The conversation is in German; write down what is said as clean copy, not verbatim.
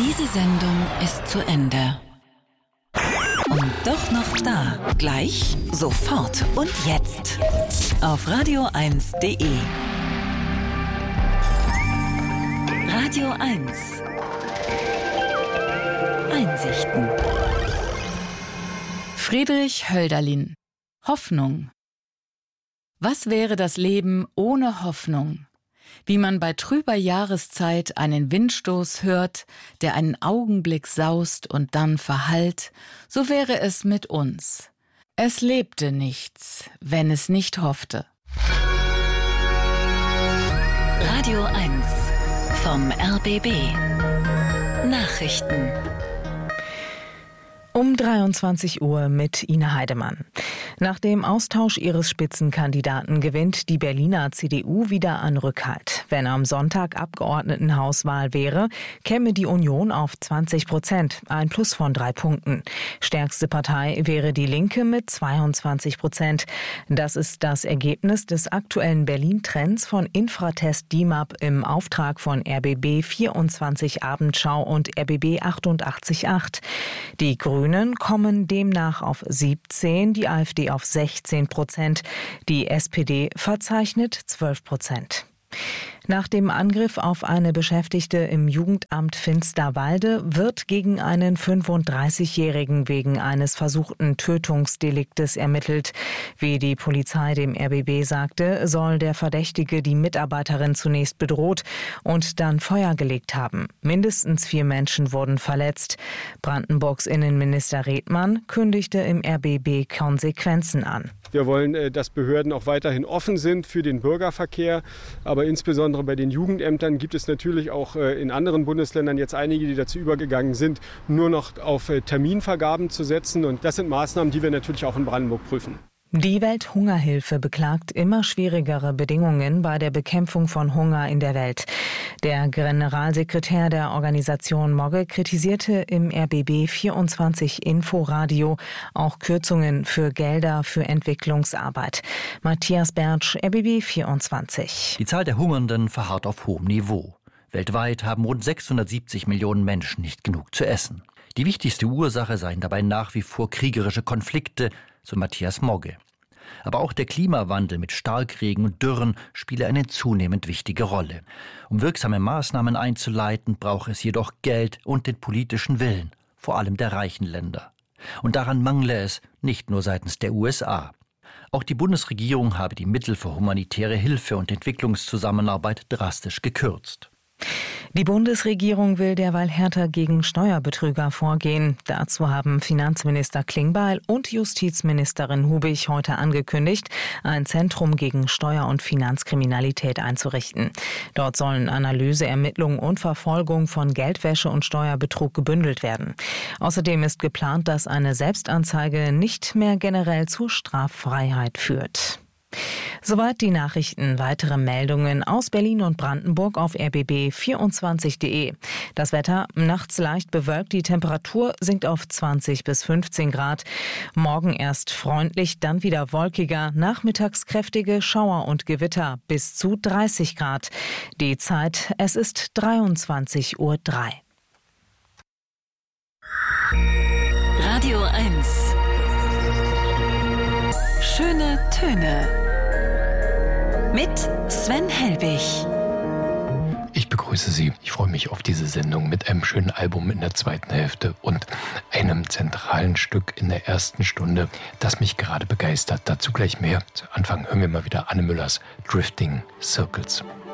Diese Sendung ist zu Ende. Und doch noch da. Gleich, sofort und jetzt. Auf radio1.de. Radio 1. Einsichten. Friedrich Hölderlin. Hoffnung. Was wäre das Leben ohne Hoffnung? Wie man bei trüber Jahreszeit einen Windstoß hört, der einen Augenblick saust und dann verhallt, so wäre es mit uns. Es lebte nichts, wenn es nicht hoffte. Radio 1 vom RBB. Nachrichten. Um 23 Uhr mit Ina Heidemann. Nach dem Austausch ihres Spitzenkandidaten gewinnt die Berliner CDU wieder an Rückhalt. Wenn am Sonntag Abgeordnetenhauswahl wäre, käme die Union auf 20%, ein Plus von 3 Punkten. Stärkste Partei wäre die Linke mit 22%. Das ist das Ergebnis des aktuellen Berlin-Trends von Infratest DIMAP im Auftrag von RBB 24 Abendschau und RBB 88.8. Die Grünen kommen demnach auf 17, die AfD auf 16%. Die SPD verzeichnet 12%. Nach dem Angriff auf eine Beschäftigte im Jugendamt Finsterwalde wird gegen einen 35-Jährigen wegen eines versuchten Tötungsdeliktes ermittelt. Wie die Polizei dem RBB sagte, soll der Verdächtige die Mitarbeiterin zunächst bedroht und dann Feuer gelegt haben. Mindestens 4 Menschen wurden verletzt. Brandenburgs Innenminister Redmann kündigte im RBB Konsequenzen an. Wir wollen, dass Behörden auch weiterhin offen sind für den Bürgerverkehr, aber insbesondere bei den Jugendämtern gibt es natürlich auch in anderen Bundesländern jetzt einige, die dazu übergegangen sind, nur noch auf Terminvergaben zu setzen. Und das sind Maßnahmen, die wir natürlich auch in Brandenburg prüfen. Die Welthungerhilfe beklagt immer schwierigere Bedingungen bei der Bekämpfung von Hunger in der Welt. Der Generalsekretär der Organisation Mogge kritisierte im RBB 24 Inforadio auch Kürzungen für Gelder für Entwicklungsarbeit. Matthias Bertsch, RBB 24. Die Zahl der Hungernden verharrt auf hohem Niveau. Weltweit haben rund 670 Millionen Menschen nicht genug zu essen. Die wichtigste Ursache seien dabei nach wie vor kriegerische Konflikte, so Matthias Mogge. Aber auch der Klimawandel mit Starkregen und Dürren spiele eine zunehmend wichtige Rolle. Um wirksame Maßnahmen einzuleiten, braucht es jedoch Geld und den politischen Willen, vor allem der reichen Länder. Und daran mangle es nicht nur seitens der USA. Auch die Bundesregierung habe die Mittel für humanitäre Hilfe und Entwicklungszusammenarbeit drastisch gekürzt. Die Bundesregierung will derweil härter gegen Steuerbetrüger vorgehen. Dazu haben Finanzminister Klingbeil und Justizministerin Hubig heute angekündigt, ein Zentrum gegen Steuer- und Finanzkriminalität einzurichten. Dort sollen Analyse, Ermittlung und Verfolgung von Geldwäsche und Steuerbetrug gebündelt werden. Außerdem ist geplant, dass eine Selbstanzeige nicht mehr generell zur Straffreiheit führt. Soweit die Nachrichten. Weitere Meldungen aus Berlin und Brandenburg auf rbb24.de. Das Wetter nachts leicht bewölkt, die Temperatur sinkt auf 20 bis 15 Grad. Morgen erst freundlich, dann wieder wolkiger, nachmittags kräftige Schauer und Gewitter bis zu 30 Grad. Die Zeit, es ist 23:03 Uhr. Radio 1. Schöne Töne. Mit Sven Helbig. Ich begrüße Sie. Ich freue mich auf diese Sendung mit einem schönen Album in der zweiten Hälfte und einem zentralen Stück in der ersten Stunde, das mich gerade begeistert. Dazu gleich mehr. Zu Anfang hören wir mal wieder Anne Müllers Drifting Circles.